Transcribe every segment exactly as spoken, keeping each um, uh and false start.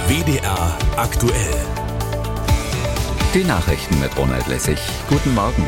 W D R aktuell. Die Nachrichten mit Ronald Lessig. Guten Morgen.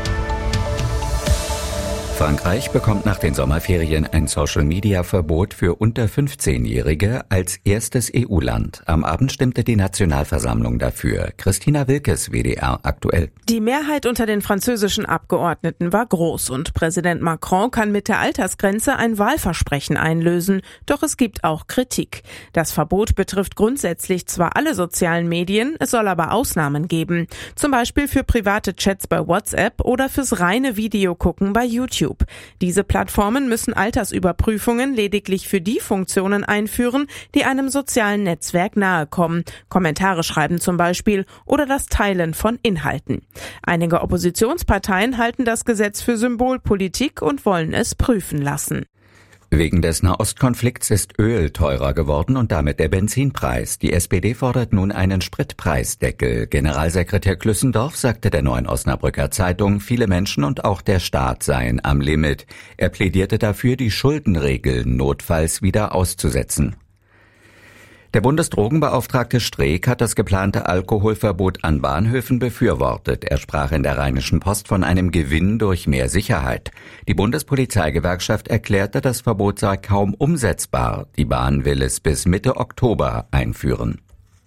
Frankreich bekommt nach den Sommerferien ein Social-Media-Verbot für unter fünfzehnjährige als erstes E U-Land. Am Abend stimmte die Nationalversammlung dafür. Christina Wilkes, W D R aktuell. Die Mehrheit unter den französischen Abgeordneten war groß und Präsident Macron kann mit der Altersgrenze ein Wahlversprechen einlösen. Doch es gibt auch Kritik. Das Verbot betrifft grundsätzlich zwar alle sozialen Medien, es soll aber Ausnahmen geben. Zum Beispiel für private Chats bei WhatsApp oder fürs reine Videogucken bei YouTube. Diese Plattformen müssen Altersüberprüfungen lediglich für die Funktionen einführen, die einem sozialen Netzwerk nahe kommen. Kommentare schreiben zum Beispiel oder das Teilen von Inhalten. Einige Oppositionsparteien halten das Gesetz für Symbolpolitik und wollen es prüfen lassen. Wegen des Nahostkonflikts ist Öl teurer geworden und damit der Benzinpreis. Die S P D fordert nun einen Spritpreisdeckel. Generalsekretär Klüssendorf sagte der Neuen Osnabrücker Zeitung, viele Menschen und auch der Staat seien am Limit. Er plädierte dafür, die Schuldenregeln notfalls wieder auszusetzen. Der Bundesdrogenbeauftragte Streeck hat das geplante Alkoholverbot an Bahnhöfen befürwortet. Er sprach in der Rheinischen Post von einem Gewinn durch mehr Sicherheit. Die Bundespolizeigewerkschaft erklärte, das Verbot sei kaum umsetzbar. Die Bahn will es bis Mitte Oktober einführen.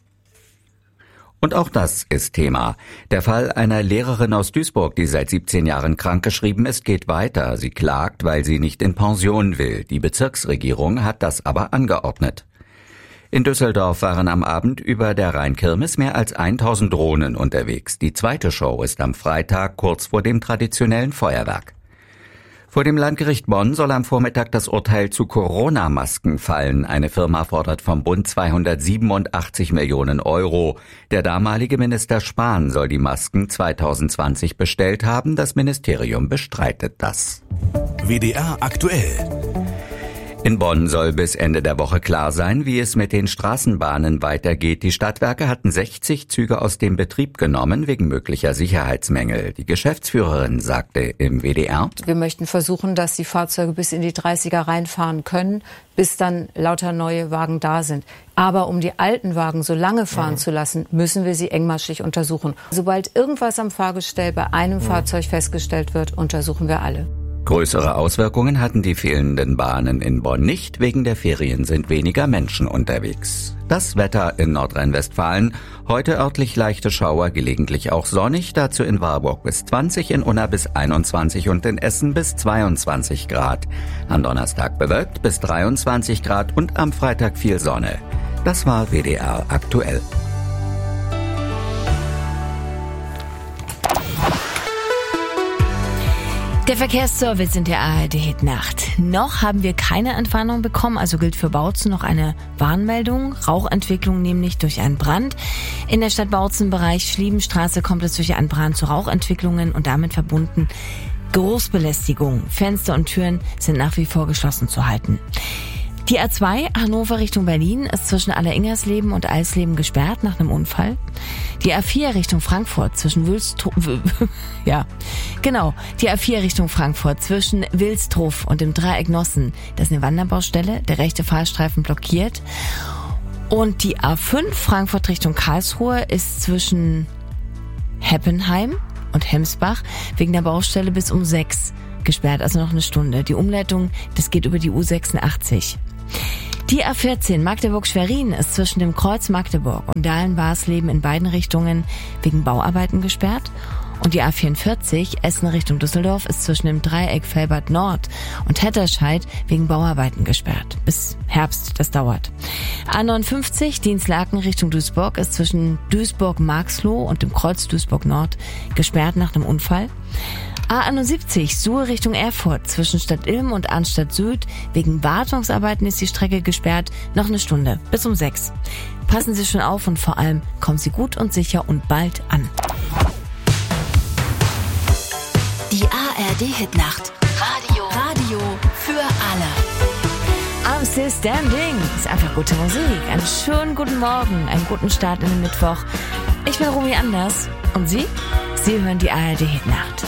Und auch das ist Thema. Der Fall einer Lehrerin aus Duisburg, die seit siebzehn Jahren krankgeschrieben ist, geht weiter. Sie klagt, weil sie nicht in Pension will. Die Bezirksregierung hat das aber angeordnet. In Düsseldorf waren am Abend über der Rheinkirmes mehr als tausend Drohnen unterwegs. Die zweite Show ist am Freitag kurz vor dem traditionellen Feuerwerk. Vor dem Landgericht Bonn soll am Vormittag das Urteil zu Corona-Masken fallen. Eine Firma fordert vom Bund zweihundertsiebenundachtzig Millionen Euro. Der damalige Minister Spahn soll die Masken zweitausendzwanzig bestellt haben. Das Ministerium bestreitet das. W D R aktuell. In Bonn soll bis Ende der Woche klar sein, wie es mit den Straßenbahnen weitergeht. Die Stadtwerke hatten sechzig Züge aus dem Betrieb genommen wegen möglicher Sicherheitsmängel. Die Geschäftsführerin sagte im W D R: Wir möchten versuchen, dass die Fahrzeuge bis in die dreißiger reinfahren können, bis dann lauter neue Wagen da sind. Aber um die alten Wagen so lange fahren ja. zu lassen, müssen wir sie engmaschig untersuchen. Sobald irgendwas am Fahrgestell bei einem ja. Fahrzeug festgestellt wird, untersuchen wir alle. Größere Auswirkungen hatten die fehlenden Bahnen in Bonn nicht. Wegen der Ferien sind weniger Menschen unterwegs. Das Wetter in Nordrhein-Westfalen. Heute örtlich leichte Schauer, gelegentlich auch sonnig. Dazu in Warburg bis zwanzig, in Unna bis einundzwanzig und in Essen bis zweiundzwanzig Grad. Am Donnerstag bewölkt bis dreiundzwanzig Grad und am Freitag viel Sonne. Das war W D R aktuell. Der Verkehrsservice in der A R D-Hit-Nacht. Noch haben wir keine Entwarnung bekommen, also gilt für Bautzen noch eine Warnmeldung. Rauchentwicklung nämlich durch einen Brand. In der Stadt Bautzen-Bereich Schliebenstraße kommt es durch einen Brand zu Rauchentwicklungen und damit verbunden Geruchsbelästigung. Fenster und Türen sind nach wie vor geschlossen zu halten. Die A zwei Hannover Richtung Berlin ist zwischen Alleringersleben und Eisleben gesperrt nach einem Unfall. Die A vier Richtung Frankfurt zwischen Wilstroff, ja, genau, die A vier Richtung Frankfurt zwischen Wilstroff und dem Dreieck Nossen, das ist eine Wanderbaustelle, der rechte Fahrstreifen blockiert. Und die A fünf Frankfurt Richtung Karlsruhe ist zwischen Heppenheim und Hemsbach wegen der Baustelle bis um sechs gesperrt, also noch eine Stunde. Die Umleitung, das geht über die U sechsundachtzig. Die A vierzehn Magdeburg-Schwerin ist zwischen dem Kreuz Magdeburg und Dahlen-Barsleben in beiden Richtungen wegen Bauarbeiten gesperrt. Und die A vierundvierzig Essen Richtung Düsseldorf ist zwischen dem Dreieck Velbert Nord und Hetterscheid wegen Bauarbeiten gesperrt. Bis Herbst, das dauert. A neunundfünfzig Dienstlaken Richtung Duisburg ist zwischen Duisburg-Marxloh und dem Kreuz Duisburg Nord gesperrt nach einem Unfall. A einundsiebzig Suhl Richtung Erfurt zwischen Stadt Ilm und Arnstadt Süd. Wegen Wartungsarbeiten ist die Strecke gesperrt. Noch eine Stunde, bis um sechs. Passen Sie schon auf und vor allem kommen Sie gut und sicher und bald an. Die A R D-Hit-Nacht. Radio. Radio für alle. I'm still standing. Ist einfach gute Musik. Einen schönen guten Morgen, einen guten Start in den Mittwoch. Ich bin Romy Anders. Und Sie? Sie hören die A R D-Hit-Nacht.